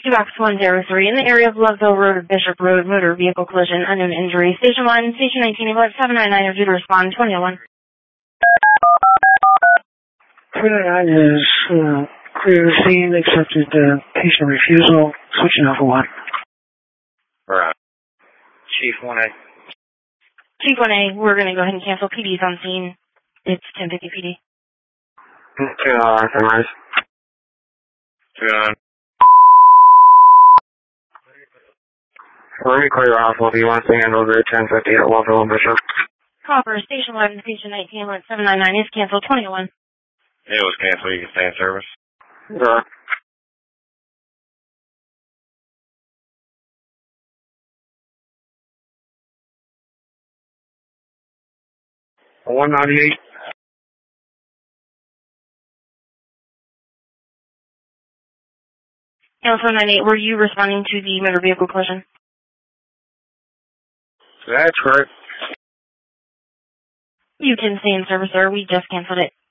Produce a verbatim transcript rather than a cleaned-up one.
two X one zero three in the area of Loveville Road, Bishop Road, motor vehicle collision, unknown injury. Station one, Station nineteen, alert seven nine nine, due to respond, twenty oh one. three nine nine is uh, clear the scene, accepted uh, patient refusal, switching over one. Right. Chief one A. Chief one A, we're going to go ahead and cancel. P D's on scene. It's ten fifty P D. two nine, nice. two nine. Let me clear off. What do you want to handle the ten fifty at Loveville and Bishop? Copper, Station eleven, Station nineteen, alert seven nine nine is canceled, twenty oh one. It was canceled. You can stay in service. Right. one ninety-eight. Alpha ninety-eight, were you responding to the motor vehicle collision? That's correct. You can stay in service, sir. We just canceled it.